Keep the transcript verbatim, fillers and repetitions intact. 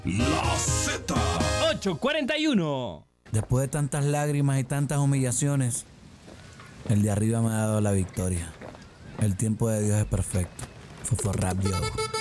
La Z. ocho cuarenta y uno. Después de tantas lágrimas y tantas humillaciones, el de arriba me ha dado la victoria. El tiempo de Dios es perfecto. Fofo Rap Yo.